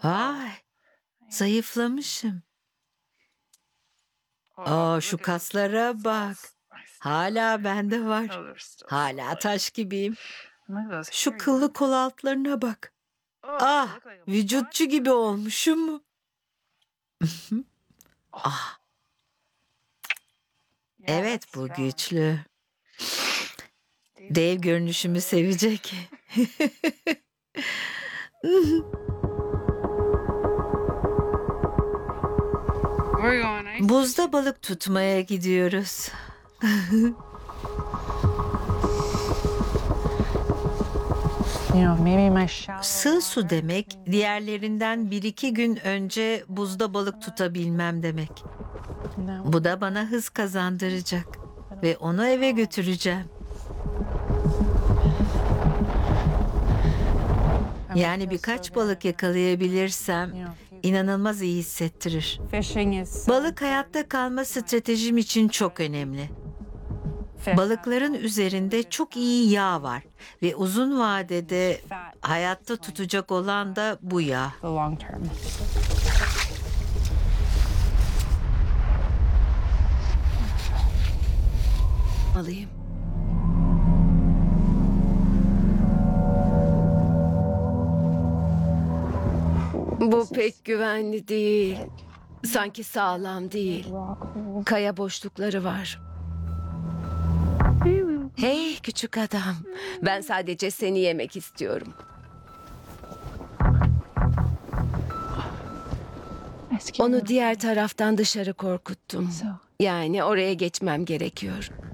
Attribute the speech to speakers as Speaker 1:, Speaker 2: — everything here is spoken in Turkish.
Speaker 1: Vay, zayıflamışım. Şu kaslara bak. Hala bende var. Hala taş gibiyim. Şu kıllı kol altlarına bak. Vücutçu gibi olmuşum. Ah, evet bu güçlü. Dev görünüşümü sevecek. Buzda balık tutmaya gidiyoruz. Sığ su demek, diğerlerinden 1-2 gün önce buzda balık tutabilmem demek. Bu da bana hız kazandıracak ve onu eve götüreceğim. Yani birkaç balık yakalayabilirsem inanılmaz iyi hissettirir. Balık hayatta kalma stratejim için çok önemli. Balıkların üzerinde çok iyi yağ var ve uzun vadede hayatta tutacak olan da bu yağ. Alayım.
Speaker 2: Bu pek güvenli değil. Sanki sağlam değil. Kaya boşlukları var. Hey küçük adam. Ben sadece seni yemek istiyorum. Onu diğer taraftan dışarı korkuttum. Yani oraya geçmem gerekiyor.